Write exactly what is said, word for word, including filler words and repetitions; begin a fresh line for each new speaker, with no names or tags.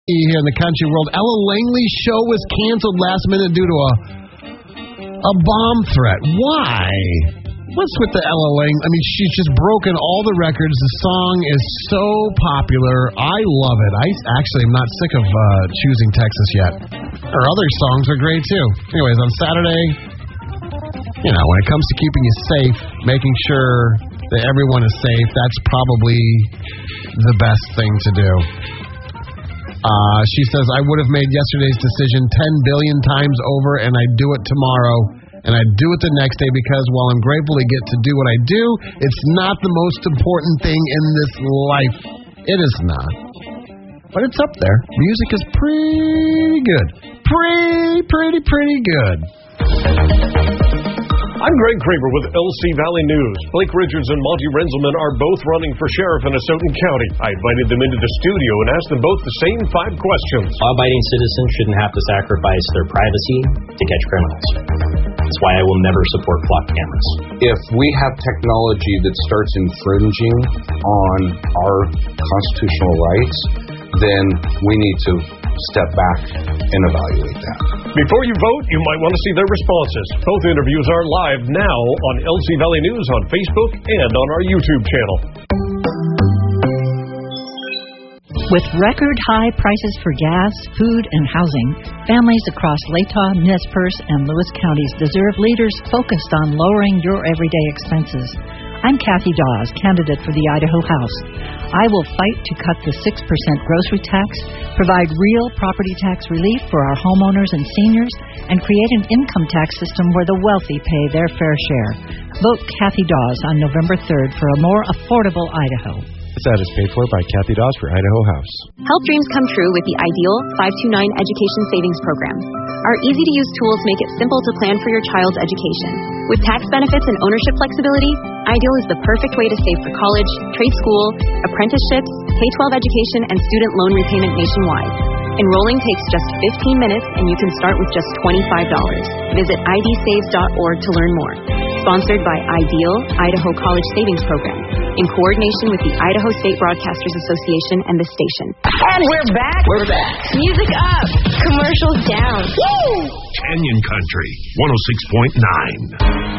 here in the country world. Ella Langley's show was canceled last minute due to a a bomb threat. Why? What's with the Ella Langley? I mean, she's just broken all the records. The song is so popular. I love it. I actually am not sick of uh, Choosing Texas yet. Her other songs are great, too. Anyways, on Saturday, you know, when it comes to keeping you safe, making sure that everyone is safe, that's probably the best thing to do. Uh, she says, I would have made yesterday's decision ten billion times over, and I'd do it tomorrow, and I'd do it the next day, because while I'm grateful to get to do what I do, it's not the most important thing in this life. It is not. But it's up there. Music is pretty good. Pretty, pretty, pretty good.
I'm Greg Kramer with L C Valley News. Blake Richards and Monty Renzelman are both running for sheriff in Asotin County. I invited them into the studio and asked them both the same five questions.
Law-abiding citizens shouldn't have to sacrifice their privacy to catch criminals. That's why I will never support flock cameras.
If we have technology that starts infringing on our constitutional rights, then we need to step back and evaluate that.
Before you vote, you might want to see their responses. Both interviews are live now on L C Valley News on Facebook and on our YouTube channel.
With record high prices for gas, food, and housing, families across Latah, Nez Perce, and Lewis counties deserve leaders focused on lowering your everyday expenses. I'm Kathy Dawes, candidate for the Idaho House. I will fight to cut the six percent grocery tax, provide real property tax relief for our homeowners and seniors, and create an income tax system where the wealthy pay their fair share. Vote Kathy Dawes on November third for a more affordable Idaho.
This ad is paid for by Kathy Dawes for Idaho House.
Help dreams come true with the Ideal five two nine Education Savings Program. Our easy-to-use tools make it simple to plan for your child's education. With tax benefits and ownership flexibility, Ideal is the perfect way to save for college, trade school, apprenticeships, K twelve education, and student loan repayment nationwide. Enrolling takes just fifteen minutes, and you can start with just twenty-five dollars. Visit I D saves dot org to learn more. Sponsored by Ideal, Idaho College Savings Program, in coordination with the Idaho State Broadcasters Association and the station.
And we're back.
We're back.
Music up. Commercials down.
Woo! Canyon Country, one oh six point nine.